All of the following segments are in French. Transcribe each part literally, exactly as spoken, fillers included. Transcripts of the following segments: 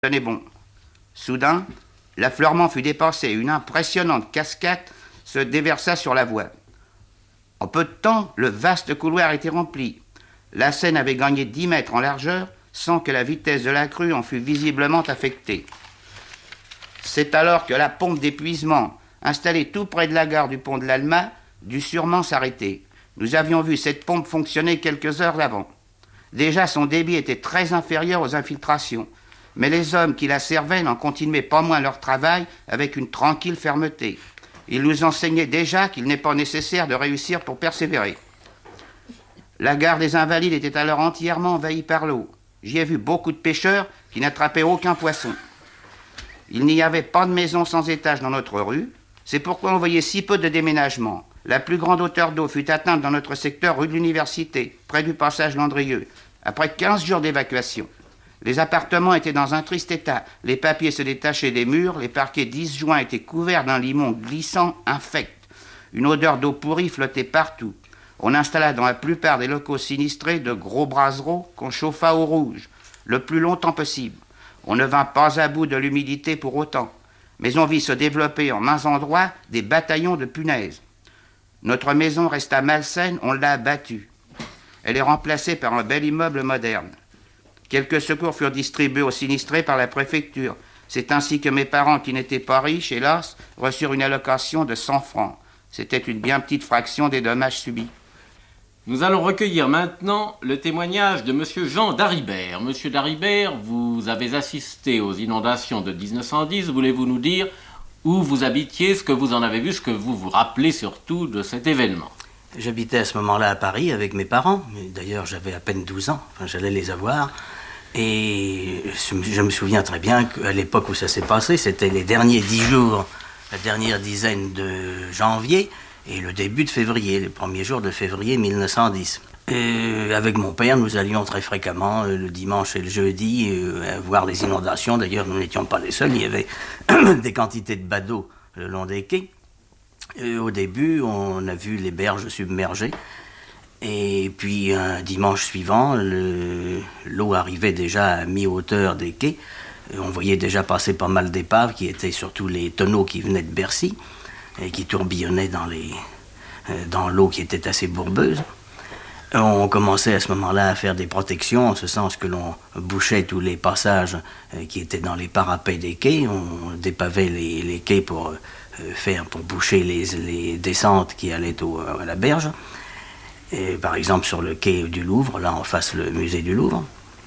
tenait bon. Soudain, l'affleurement fut dépassé et une impressionnante cascade se déversa sur la voie. En peu de temps, le vaste couloir était rempli. La Seine avait gagné dix mètres en largeur sans que la vitesse de la crue en fût visiblement affectée. C'est alors que la pompe d'épuisement, installée tout près de la gare du pont de l'Alma, dut sûrement s'arrêter. Nous avions vu cette pompe fonctionner quelques heures avant. Déjà, son débit était très inférieur aux infiltrations, mais les hommes qui la servaient n'en continuaient pas moins leur travail avec une tranquille fermeté. Ils nous enseignaient déjà qu'il n'est pas nécessaire de réussir pour persévérer. La gare des Invalides était alors entièrement envahie par l'eau. J'y ai vu beaucoup de pêcheurs qui n'attrapaient aucun poisson. Il n'y avait pas de maison sans étage dans notre rue. C'est pourquoi on voyait si peu de déménagements. La plus grande hauteur d'eau fut atteinte dans notre secteur rue de l'Université, près du passage Landrieux, après quinze jours d'évacuation. Les appartements étaient dans un triste état. Les papiers se détachaient des murs, les parquets disjoints étaient couverts d'un limon glissant infect. Une odeur d'eau pourrie flottait partout. On installa dans la plupart des locaux sinistrés de gros brassereaux qu'on chauffa au rouge, le plus longtemps possible. On ne vint pas à bout de l'humidité pour autant, mais on vit se développer en mains endroits des bataillons de punaises. Notre maison resta malsaine, on l'a abattue. Elle est remplacée par un bel immeuble moderne. Quelques secours furent distribués aux sinistrés par la préfecture. C'est ainsi que mes parents, qui n'étaient pas riches, hélas, reçurent une allocation de cent francs. C'était une bien petite fraction des dommages subis. Nous allons recueillir maintenant le témoignage de monsieur Jean Daribert. Monsieur Daribert, vous avez assisté aux inondations de mille neuf cent dix. Voulez-vous nous dire où vous habitiez, ce que vous en avez vu, ce que vous vous rappelez surtout de cet événement? J'habitais à ce moment-là à Paris avec mes parents. D'ailleurs, j'avais à peine douze ans. Enfin, j'allais les avoir. Et je me souviens très bien qu'à l'époque où ça s'est passé, c'était les derniers dix jours, la dernière dizaine de janvier et le début de février, les premiers jours de février mille neuf cent dix. Et avec mon père, nous allions très fréquemment le dimanche et le jeudi euh, voir les inondations. D'ailleurs, nous n'étions pas les seuls. Il y avait des quantités de badauds le long des quais. Et au début, on a vu les berges submergées. Et puis, un dimanche suivant, le, l'eau arrivait déjà à mi-hauteur des quais. Et on voyait déjà passer pas mal d'épaves, qui étaient surtout les tonneaux qui venaient de Bercy, et qui tourbillonnaient dans, les, dans l'eau qui était assez bourbeuse. On commençait à ce moment-là à faire des protections, en ce sens que l'on bouchait tous les passages qui étaient dans les parapets des quais. On dépavait les, les quais pour, faire, pour boucher les, les descentes qui allaient au, à la berge. Et par exemple sur le quai du Louvre, là en face le musée du Louvre.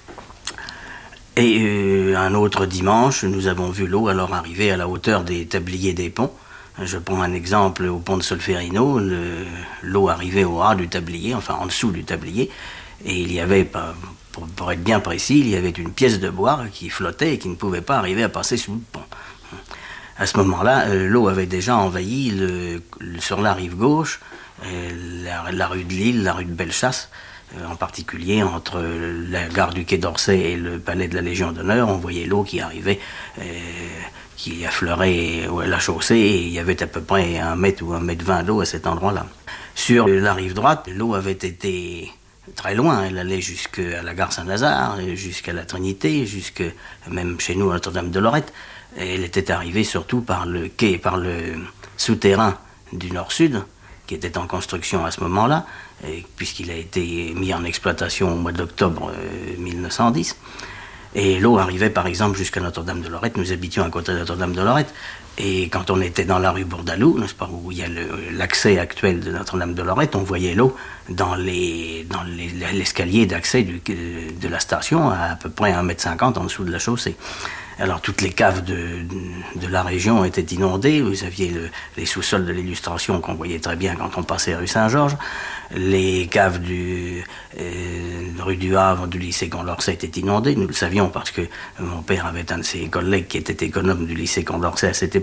Et euh, un autre dimanche, nous avons vu l'eau alors arriver à la hauteur des tabliers des ponts. Je prends un exemple au pont de Solferino, le, l'eau arrivait au ras du tablier, enfin en dessous du tablier, et il y avait, pour, pour être bien précis, il y avait une pièce de bois qui flottait et qui ne pouvait pas arriver à passer sous le pont. À ce moment-là, l'eau avait déjà envahi le, le, sur la rive gauche, La, la rue de Lille, la rue de Bellechasse, euh, en particulier entre la gare du Quai d'Orsay et le palais de la Légion d'honneur, on voyait l'eau qui arrivait, euh, qui affleurait la chaussée, et il y avait à peu près un mètre ou un mètre vingt d'eau à cet endroit-là. Sur la rive droite, l'eau avait été très loin, elle allait jusqu'à la gare Saint-Lazare, jusqu'à la Trinité, jusque même chez nous à Notre-Dame-de-Lorette. Et elle était arrivée surtout par le quai, par le souterrain du Nord-Sud, qui était en construction à ce moment-là, et, puisqu'il a été mis en exploitation au mois d'octobre euh, mille neuf cent dix. Et l'eau arrivait par exemple jusqu'à Notre-Dame-de-Lorette. Nous habitions à côté de Notre-Dame-de-Lorette. Et quand on était dans la rue Bourdaloue, n'est-ce pas, où il y a le, l'accès actuel de Notre-Dame-de-Lorette, on voyait l'eau dans, les, dans les, l'escalier d'accès du, de la station, à à peu près un mètre cinquante en dessous de la chaussée. Alors toutes les caves de, de, de la région étaient inondées. Vous aviez le, les sous-sols de l'Illustration qu'on voyait très bien quand on passait rue Saint-Georges. Les caves du euh, rue du Havre, du lycée Condorcet étaient inondées. Nous le savions parce que mon père avait un de ses collègues qui était économe du lycée Condorcet à cette époque.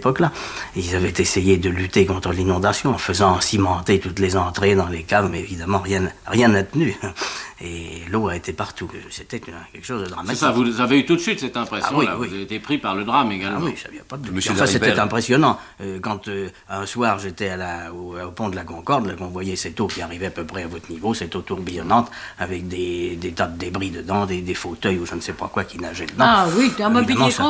époque-là. Ils avaient essayé de lutter contre l'inondation en faisant cimenter toutes les entrées dans les caves, mais évidemment, rien rien n'a tenu. Et l'eau a été partout. C'était quelque chose de dramatique. C'est ça, vous avez eu tout de suite cette impression-là. Ah oui, oui. Vous avez été pris par le drame également. Ah oui, ça vient pas de doute. Enfin, c'était impressionnant. Euh, quand euh, un soir, j'étais à la, au, au pont de la Concorde, là, qu'on voyait cette eau qui arrivait à peu près à votre niveau, cette eau tourbillonnante, avec des, des tas de débris dedans, des, des fauteuils ou je ne sais pas quoi qui nageaient dedans. Ah oui, un mobilier Évidemment, ça